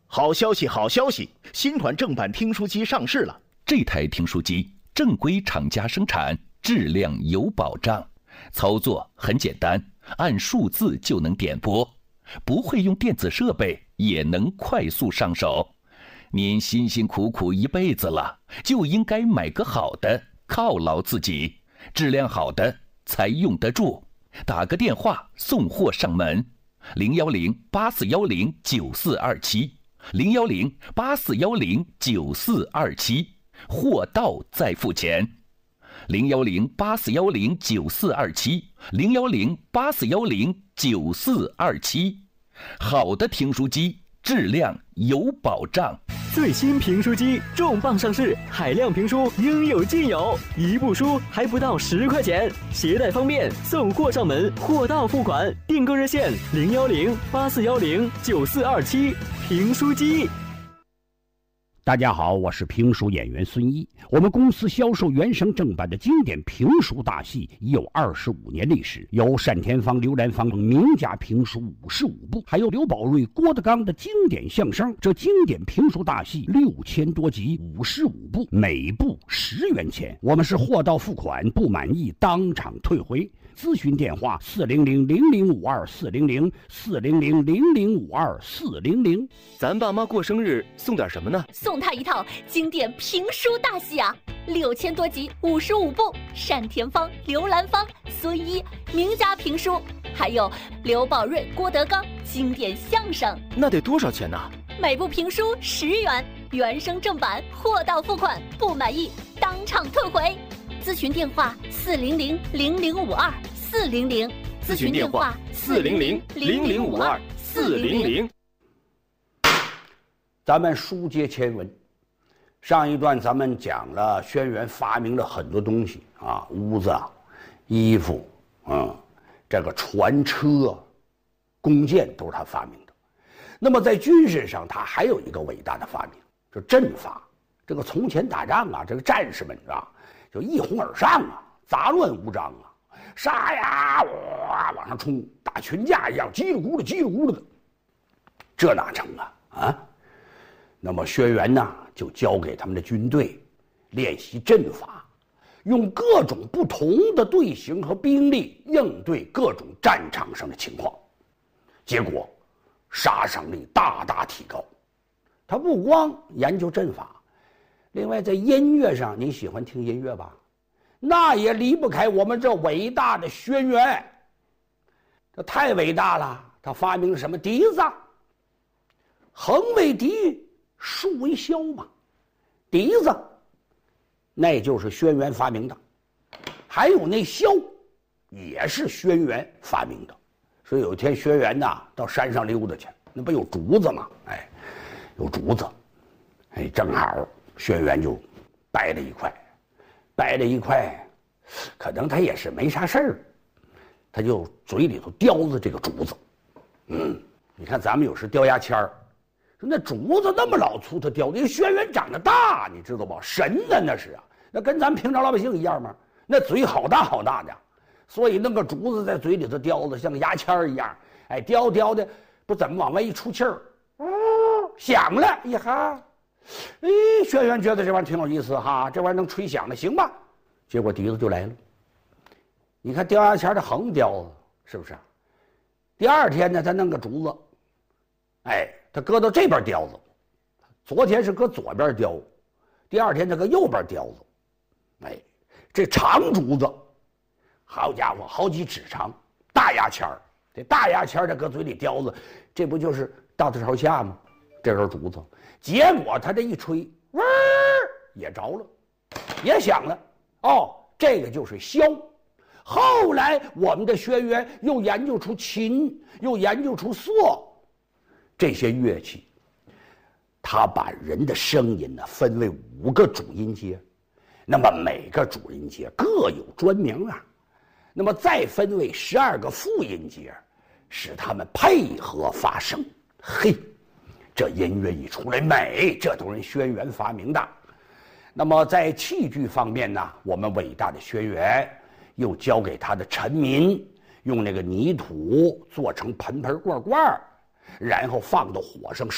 好消息，好消息！新款正版听书机上市了。 这台听书机正规厂家生产，质量有保障，操作很简单，按数字就能点播，不会用电子设备也能快速上手。您辛辛苦苦一辈子了，就应该买个好的，犒劳自己。质量好的才用得住。打个电话送货上门，010-8410-9427，010-8410-9427，货到再付钱。010-8410-9427，010-8410-9427，好的听书机，质量有保障。 最新评书机重磅上市，海量评书应有尽有，一部书还不到10块钱，携带方便，送货上门，货到付款。订购热线010-8410-9427，评书机。 大家好，我是评书演员孙一。我们公司销售原声正版的经典评书大戏已有25年历史，有单田芳、刘兰芳等名家评书55部，还有刘宝瑞、郭德纲的经典相声。这经典评书大戏6000多集，55部，每部10元钱。我们是货到付款，不满意当场退回。咨询电话400-0052-400，400-0052-400。 咱爸妈过生日送点什么呢？ 送他一套经典评书大戏啊，6000多集，55部，单田芳、刘兰芳、孙一名家评书，还有刘宝瑞、郭德纲经典相声。 那得多少钱呢？ 每部评书10元，原声正版，货到付款，不满意当场退回。咨询电话400-0052-400， 咨询电话400-0052-400。 咱们书接前文，上一段咱们讲了轩辕发明了很多东西啊，屋子、衣服，这个船车、弓箭都是他发明的。那么在军事上，他还有一个伟大的发明，就阵法。这个从前打仗啊，这个战士们啊，就一哄而上啊，杂乱无章啊，杀呀，哇，往上冲，打群架一样，叽里咕噜叽里咕噜的，这哪成啊？那么轩辕呢，就交给他们的军队练习阵法，用各种不同的队形和兵力应对各种战场上的情况，结果杀伤力大大提高。他不光研究阵法，另外在音乐上，你喜欢听音乐吧？那也离不开我们这伟大的轩辕。这太伟大了，他发明了什么笛子？横为笛，竖为箫嘛。笛子那就是轩辕发明的，还有那箫也是轩辕发明的。所以有一天轩辕呐到山上溜达去，那不有竹子吗？有竹子，正好轩辕就掰了一块，可能他也是没啥事儿，他就嘴里头叼着这个竹子。你看咱们有时叼牙签儿，说那竹子那么老粗，他叼的。因为轩辕长得大，你知道吧？神呢那是啊，那跟咱们平常老百姓一样吗？那嘴好大好大的，所以那个竹子在嘴里头叼着，像个牙签儿一样，叼的不怎么往外一出气儿，响了一哈。轩辕觉得这玩意儿挺有意思哈，这玩意儿能吹响了，行吧？结果笛子就来了。你看叼牙签的横叼子是不是？第二天呢，他弄个竹子，他搁到这边叼子。昨天是搁左边叼，第二天他搁右边叼子。这长竹子，好家伙，好几指长，大牙签儿。这大牙签他搁嘴里叼子，这不就是大头朝下吗？这根竹子。结果他这一吹，嗡也着了，也响了。这个就是箫。后来我们的轩辕又研究出琴，又研究出瑟，这些乐器。他把人的声音呢分为5个主音阶，那么每个主音阶各有专名啊。那么再分为12个副音阶，使他们配合发声。这音乐一出来美，这都是轩辕发明的。那么在器具方面呢，我们伟大的轩辕又交给他的臣民，用那个泥土做成盆盆罐罐，然后放到火上